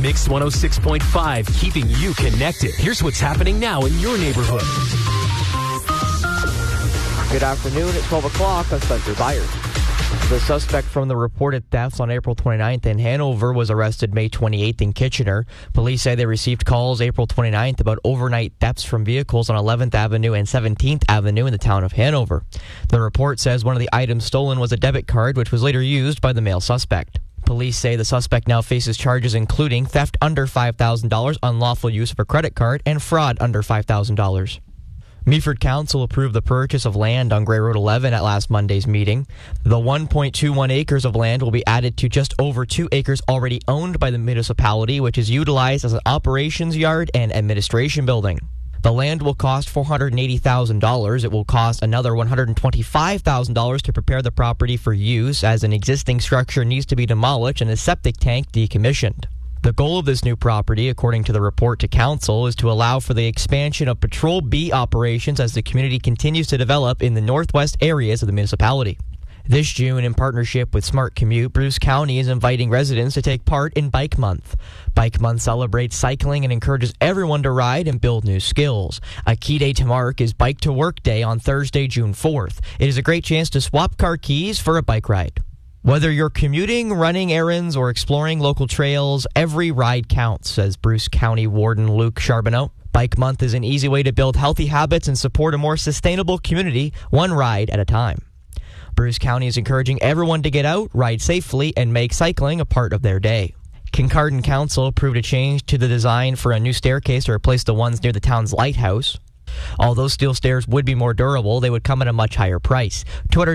Mix 106.5, keeping you connected. Here's what's happening now in your neighborhood. Good afternoon at 12 o'clock on Spencer Byers. The suspect from the reported thefts on April 29th in Hanover was arrested May 28th in Kitchener. Police say they received calls April 29th about overnight thefts from vehicles on 11th Avenue and 17th Avenue in the town of Hanover. The report says one of the items stolen was a debit card, which was later used by the male suspect. Police say the suspect now faces charges including theft under $5,000, unlawful use of a credit card, and fraud under $5,000. Meaford Council approved the purchase of land on Grey Road 11 at last Monday's meeting. The 1.21 acres of land will be added to just over 2 acres already owned by the municipality, which is utilized as an operations yard and administration building. The land will cost $480,000. It will cost another $125,000 to prepare the property for use, as an existing structure needs to be demolished and a septic tank decommissioned. The goal of this new property, according to the report to council, is to allow for the expansion of Patrol B operations as the community continues to develop in the northwest areas of the municipality. This June, in partnership with Smart Commute, Bruce County is inviting residents to take part in Bike Month. Bike Month celebrates cycling and encourages everyone to ride and build new skills. A key day to mark is Bike to Work Day on Thursday, June 4th. It is a great chance to swap car keys for a bike ride. Whether you're commuting, running errands, or exploring local trails, every ride counts, says Bruce County Warden Luke Charbonneau. Bike Month is an easy way to build healthy habits and support a more sustainable community, one ride at a time. Bruce County is encouraging everyone to get out, ride safely, and make cycling a part of their day. Kincardine Council approved a change to the design for a new staircase to replace the ones near the town's lighthouse. Although steel stairs would be more durable, they would come at a much higher price.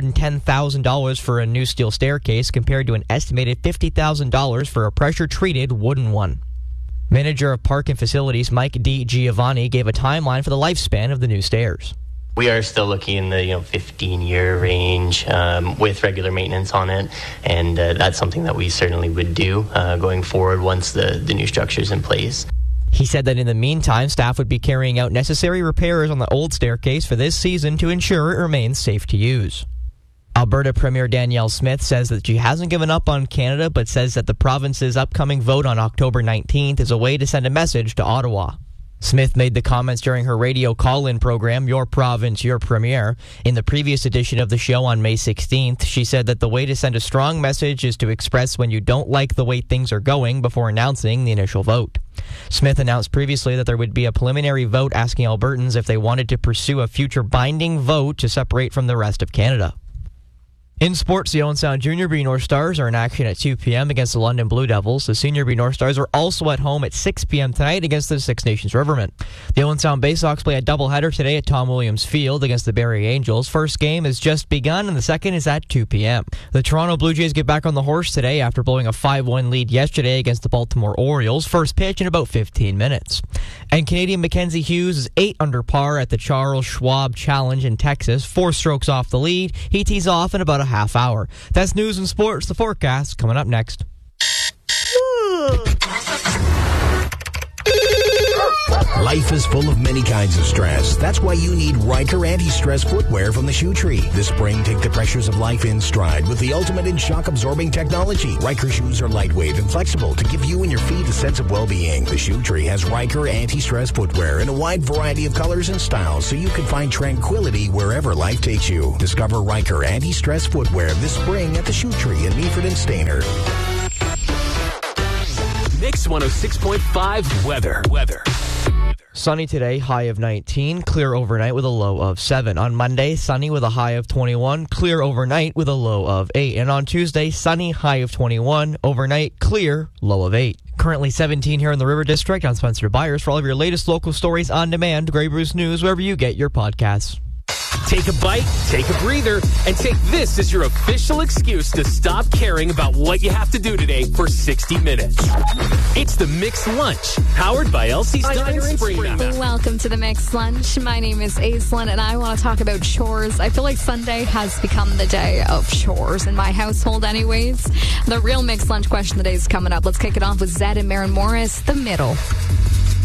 $210,000 for a new steel staircase compared to an estimated $50,000 for a pressure-treated wooden one. Manager of Park and Facilities Mike D. Giovanni gave a timeline for the lifespan of the new stairs. We are still looking in the 15-year range with regular maintenance on it, and that's something that we certainly would do going forward once the new structure is in place. He said that in the meantime, staff would be carrying out necessary repairs on the old staircase for this season to ensure it remains safe to use. Alberta Premier Danielle Smith says that she hasn't given up on Canada, but says that the province's upcoming vote on October 19th is a way to send a message to Ottawa. Smith made the comments during her radio call-in program, Your Province, Your Premier. In the previous edition of the show on May 16th, she said that the way to send a strong message is to express when you don't like the way things are going before announcing the initial vote. Smith announced previously that there would be a preliminary vote asking Albertans if they wanted to pursue a future binding vote to separate from the rest of Canada. In sports, the Owen Sound Junior B North Stars are in action at 2 p.m. against the London Blue Devils. The Senior B North Stars are also at home at 6 p.m. tonight against the Six Nations Rivermen. The Owen Sound Bay Sox play a doubleheader today at Tom Williams Field against the Barrie Angels. First game has just begun, and the second is at 2 p.m. The Toronto Blue Jays get back on the horse today after blowing a 5-1 lead yesterday against the Baltimore Orioles. First pitch in about 15 minutes. And Canadian Mackenzie Hughes is 8 under par at the Charles Schwab Challenge in Texas. 4 strokes off the lead. He tees off in about a half hour. That's news and sports. The forecast coming up next. Life is full of many kinds of stress. That's why you need Riker anti-stress footwear from the Shoe Tree. This spring, take the pressures of life in stride with the ultimate in shock-absorbing technology. Riker shoes are lightweight and flexible to give you and your feet a sense of well-being. The Shoe Tree has Riker anti-stress footwear in a wide variety of colors and styles, so you can find tranquility wherever life takes you. Discover Riker anti-stress footwear this spring at the Shoe Tree in Meaford and Stayner. Mix 106.5 weather. Sunny today, high of 19, clear overnight with a low of 7. On Monday, sunny with a high of 21, clear overnight with a low of 8. And on Tuesday, sunny, high of 21, overnight, clear, low of 8. Currently 17 here in the River District. I'm Spencer Byers. For all of your latest local stories on demand, Grey Bruce News, wherever you get your podcasts. Take a bite, take a breather, and take this as your official excuse to stop caring about what you have to do today for 60 minutes. It's the Mixed Lunch, powered by Elsie's Diner in Springmount. Welcome to the Mixed Lunch. My name is Aislinn, and I want to talk about chores. I feel like Sunday has become the day of chores in my household anyways. The real Mixed Lunch question of the day is coming up. Let's kick it off with Zed and Maren Morris, The Middle.